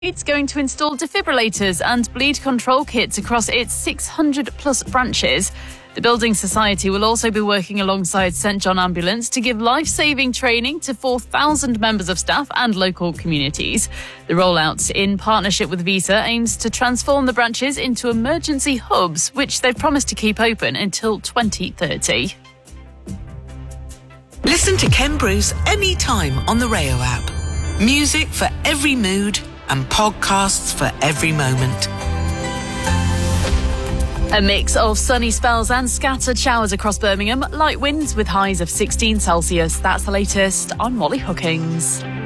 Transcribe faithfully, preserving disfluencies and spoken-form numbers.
It's going to install defibrillators and bleed control kits across its six hundred plus branches. The Building Society will also be working alongside St John Ambulance to give life-saving training to four thousand members of staff and local communities. The rollout, in partnership with Visa, aims to transform the branches into emergency hubs, which they've promised to keep open until twenty thirty. Listen to Ken Bruce anytime on the Rayo app. Music for every mood and podcasts for every moment. A mix of sunny spells and scattered showers across Birmingham. Light winds with highs of sixteen Celsius. That's the latest. I'm Molly Hookings.